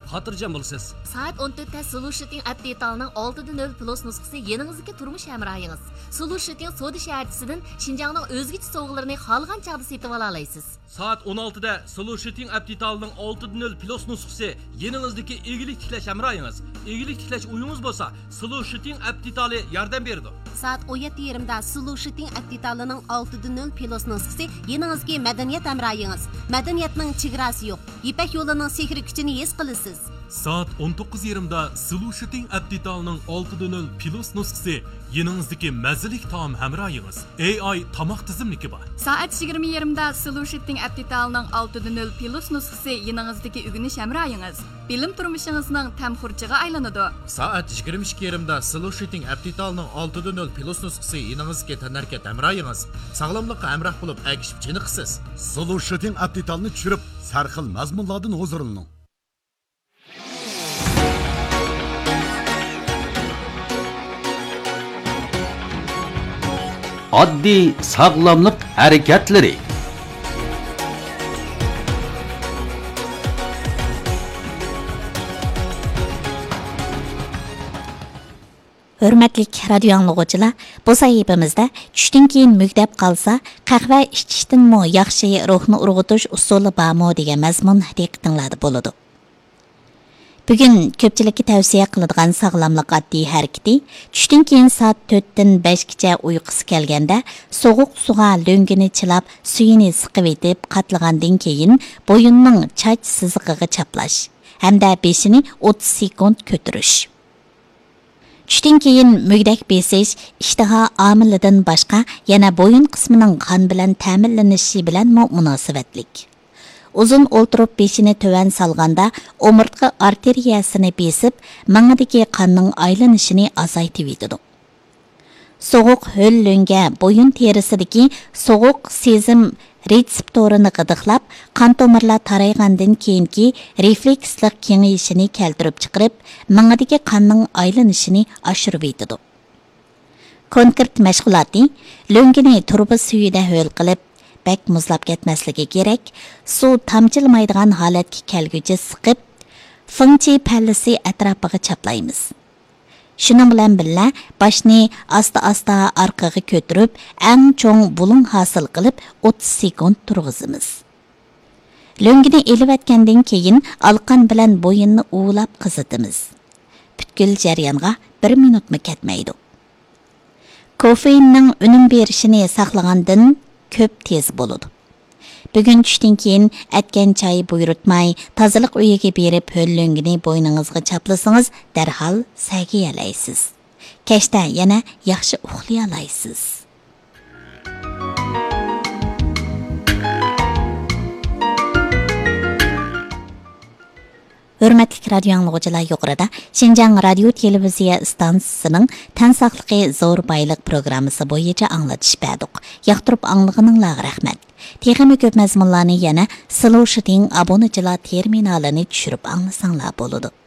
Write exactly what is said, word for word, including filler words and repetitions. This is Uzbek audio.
xotirjam bo'lasiz. Soat o'n to'rtda Solution app detalining olti nol plus nusxasi yeningizdagi turmush hamrohingiz. Solution Soda shaharchisidan Xinjiangning o'zgacha sovg'alarini xohlagan chog'da setib ola olasiz. Soat o'n oltida Solution app detalining olti nol plus nusxasi yeningizdagi egalik tiklash hamrohingiz. Egalik tiklash uyingiz bo'lsa, Solution app detali yordam beradi. Soat o'n yetti yarimda Solution app detalining olti nol plus nusxasi yeningizdagi madaniyat hamrohingiz. Madaniyatning chegarasi yo'q. Ipak yo'lining sehri kuchini his qilasiz. Soat o'n to'qqiz yarimda Solution app detalining olti nol plus nusxasi yeningizdagi mazalik taom hamrohingiz. A I tomoq tizimligi bor. Soat yigirma yarimda Solution app detalining olti nol plus nusxasi yeningizdagi o'g'inish hamrohingiz. Bilim turmushingizning tamxurchiga aylanadi. Soat yigirma ikki yarimda Solution app detalining olti nol plus nusxasi yeningizga tanarkat hamrohingiz. Sog'lomlikqa hamroh bo'lib, agishib chiniqsiz. Solution app detalini tushirib, sarxil mazmunlardan huzurlaning. Oddiy sog'lomlik harakatlari. Hörmətli radio anlıqçılar, bu sahibimizdə tushdan keyin mugdab qalsa, qahva ichishdanmi yaxshi ruhni urg'utish usuli bormi degan mazmun diqqatingizda bo'ladi. Bugun ko'pchilikka tavsiya qiladigan sog'lomlik oddiy harakati tushdan keyin soat to'rtdan beshgacha uyqusi kelganda sovuq suvga lo'ngini chilab, suyini siqib etib, qatlagandan keyin bo'yinning chach siziqiga chaplash hamda beshini o'ttiz sekund ko'tirish. Tushdan keyin mugdak besish ishtaha omilidan boshqa yana bo'yin qismining qon bilan ta'minlanishi bilan munosabatlik. Uzun o'ltirib beshini tuvan salganda omurtqa arteriyasini besib, mangidagi qonning aylanishini azaytib etadi. Sovuq ho'l lo'nga bo'yin terisidagi sovuq sezim retseptorini qidiqlab, qon tomirlar taraygandan keyingi reflekslik kengayishini keltirib chiqarib, mangidagi qonning aylanishini oshirib etadi. Konkret mashg'ulotni lo'ngini turba suyida ho'l qilib, bak muzlab ketmasligi kerak. Suv tamchilmaydigan holatga kelguncha siqib, fingchi pallasi atrofiga chaplaymiz. Shuning bilan birga boshni asta-asta orqaga ko'tarib, eng cho'ng bulung hosil qilib o'ttiz sekund turg'izamiz. Lo'ngini elib atgandan keyin alqon bilan bo'yinni uvlab qizitamiz. Butkul jarayonga bir minutmi ketmaydi. Kofeinning unum berishini saqlagandan ko'p tez bo'ladi. Bugun tushdan keyin atgan choy buyurtmay, tozalik uyiga berib ho'llongini bo'yningizga chaplasangiz, darhol sagiy olaysiz. Kechda yana yaxshi uxlay olasiz. Hörmətli radio anlıqçılar, yuqorida Xinjiang radio televiziya stansiyasining tan saqligi zo'r bayliq programmasi bo'yicha anglatish berdik. Yoqtirib anglag'ininglarga rahmat. Texnik ko'p mazmunlarni yana Solution obunachilar terminalini tushirib anglasanglar bo'ladi.